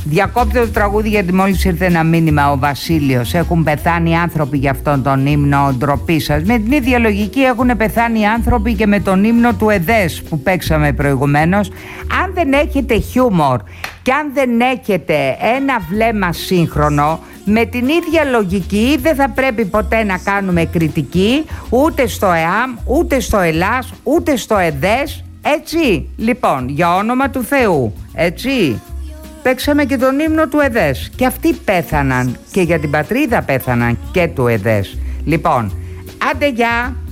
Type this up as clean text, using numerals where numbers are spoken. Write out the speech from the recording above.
Διακόπτε το τραγούδι γιατί μόλις ήρθε ένα μήνυμα ο Βασίλειος. Έχουν πεθάνει άνθρωποι για αυτόν τον ύμνο, ντροπή σας. Με την ίδια λογική έχουν πεθάνει άνθρωποι και με τον ύμνο του ΕΔΕΣ που παίξαμε προηγουμένως. Αν δεν έχετε χιούμορ και αν δεν έχετε ένα βλέμμα σύγχρονο, με την ίδια λογική δεν θα πρέπει ποτέ να κάνουμε κριτική ούτε στο ΕΑΜ, ούτε στο ΕΛΑΣ, ούτε στο ΕΔΕΣ. Έτσι, λοιπόν, για όνομα του Θεού, έτσι. Παίξαμε και τον ύμνο του ΕΔΕΣ και αυτοί πέθαναν και για την πατρίδα πέθαναν και του ΕΔΕΣ. Λοιπόν, άντε γεια.